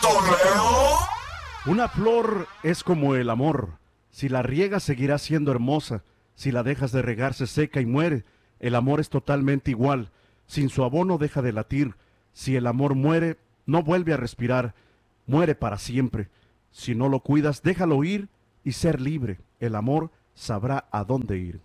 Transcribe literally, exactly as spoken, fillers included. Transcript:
¿Toreo? Una flor es como el amor. Si la riegas seguirá siendo hermosa. Si la dejas de regar se seca y muere. El amor es totalmente igual. Sin su abono deja de latir. Si el amor muere, no vuelve a respirar. Muere para siempre. Si no lo cuidas, déjalo ir y ser libre. El amor sabrá a dónde ir.